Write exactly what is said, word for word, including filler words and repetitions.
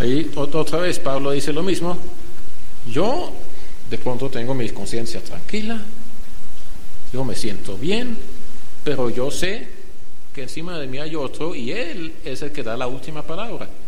Ahí otra vez Pablo dice lo mismo. Yo de pronto tengo mi conciencia tranquila, yo me siento bien, pero yo sé que encima de mí hay otro y él es el que da la última palabra.